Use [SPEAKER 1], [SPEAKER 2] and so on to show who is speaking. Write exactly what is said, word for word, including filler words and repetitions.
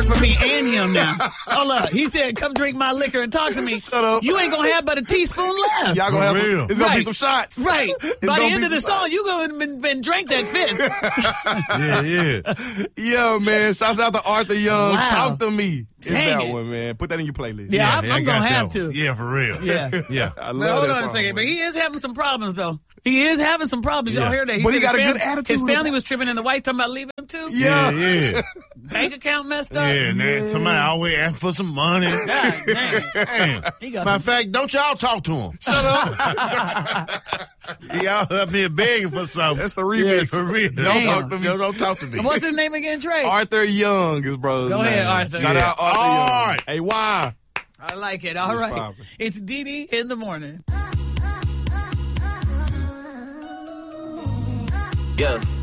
[SPEAKER 1] for me and him now. Hold up. He said, come drink my liquor and talk to me.
[SPEAKER 2] Shut up.
[SPEAKER 1] You ain't going to have but a teaspoon left.
[SPEAKER 2] Y'all going to have
[SPEAKER 3] For
[SPEAKER 2] some,
[SPEAKER 3] real.
[SPEAKER 2] it's going
[SPEAKER 1] Right.
[SPEAKER 2] to be some shots.
[SPEAKER 1] Right.
[SPEAKER 2] It's
[SPEAKER 1] By the
[SPEAKER 2] gonna
[SPEAKER 1] end
[SPEAKER 2] be
[SPEAKER 1] of the
[SPEAKER 2] some
[SPEAKER 1] song, you going to been, been drink that fifth.
[SPEAKER 3] Yeah, yeah.
[SPEAKER 2] Yeah, man. Shouts out to Arthur Young.
[SPEAKER 1] Wow.
[SPEAKER 2] Talk to me. It's
[SPEAKER 1] Dang
[SPEAKER 2] that
[SPEAKER 1] it.
[SPEAKER 2] one, man. Put that in your playlist.
[SPEAKER 1] Yeah, I'm,
[SPEAKER 3] yeah, I
[SPEAKER 1] I'm
[SPEAKER 3] got
[SPEAKER 1] going to
[SPEAKER 3] that
[SPEAKER 1] have
[SPEAKER 3] one.
[SPEAKER 1] to.
[SPEAKER 3] Yeah, for real.
[SPEAKER 1] Yeah.
[SPEAKER 3] Yeah.
[SPEAKER 2] I love
[SPEAKER 1] But hold
[SPEAKER 2] that
[SPEAKER 1] on a
[SPEAKER 2] song,
[SPEAKER 1] second. But
[SPEAKER 2] man.
[SPEAKER 1] he is having some problems, though. He is having some problems. Y'all
[SPEAKER 3] Yeah.
[SPEAKER 1] hear that?
[SPEAKER 2] But he
[SPEAKER 1] said
[SPEAKER 2] got
[SPEAKER 1] his
[SPEAKER 2] a good
[SPEAKER 1] fam-
[SPEAKER 2] attitude
[SPEAKER 1] His family
[SPEAKER 2] about it.
[SPEAKER 1] was tripping, and the wife talking about leaving him, too?
[SPEAKER 2] Yeah.
[SPEAKER 3] Yeah, yeah.
[SPEAKER 1] Bank account messed up?
[SPEAKER 3] Yeah, and then somebody always ask for some money.
[SPEAKER 1] God dang.
[SPEAKER 3] Damn.
[SPEAKER 1] He got
[SPEAKER 3] Matter
[SPEAKER 1] some-
[SPEAKER 3] of fact, don't y'all talk to him.
[SPEAKER 2] Shut up.
[SPEAKER 3] Y'all up here begging for something.
[SPEAKER 2] That's the remix.
[SPEAKER 3] Yeah, for real.
[SPEAKER 2] Don't
[SPEAKER 3] Don't
[SPEAKER 2] talk
[SPEAKER 3] talk
[SPEAKER 2] to me.
[SPEAKER 3] Don't, don't talk to me.
[SPEAKER 1] What's his name again, Trey?
[SPEAKER 2] Arthur Young, his brother's
[SPEAKER 1] Go
[SPEAKER 2] name.
[SPEAKER 1] ahead, Arthur.
[SPEAKER 2] Shout
[SPEAKER 3] Yeah.
[SPEAKER 2] out Arthur
[SPEAKER 3] All
[SPEAKER 2] Young.
[SPEAKER 3] right.
[SPEAKER 2] Hey, why?
[SPEAKER 1] I like it. All
[SPEAKER 2] It's
[SPEAKER 1] right.
[SPEAKER 2] poppin'.
[SPEAKER 1] It's Dee Dee in the morning.
[SPEAKER 4] Yeah.